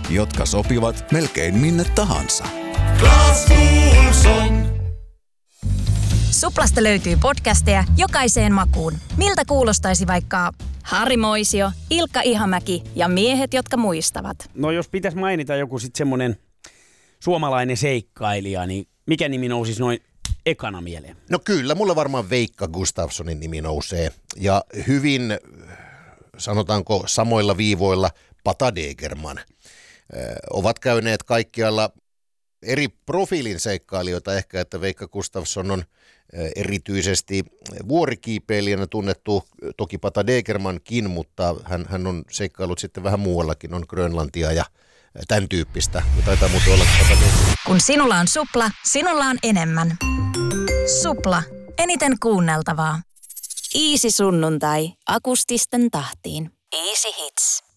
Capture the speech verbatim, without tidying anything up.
jotka sopivat melkein minne tahansa. Clas Ohlson. Suplasta löytyy podcasteja jokaiseen makuun. Miltä kuulostaisi vaikka Harri Moisio, Ilkka Ihamäki ja miehet, jotka muistavat? No jos pitäisi mainita joku sitten semmoinen suomalainen seikkailija, niin mikä nimi nousisi noin ekana mieleen? No kyllä, mulle varmaan Veikka Gustafssonin nimi nousee. Ja hyvin, sanotaanko samoilla viivoilla, Pata Degerman. Ö, ovat käyneet kaikkialla eri profiilin seikkailijoita ehkä, että Veikka Gustafsson on erityisesti vuorikiipeilijänä tunnettu, toki Pata Degermankin, mutta hän, hän on seikkailut sitten vähän muuallakin, on Grönlantia ja tämän tyyppistä. Taitaa muuten olla Pata Degerman. Kun sinulla on Supla, sinulla on enemmän. Supla, eniten kuunneltavaa. Easy sunnuntai akustisten tahtiin. Easy hits.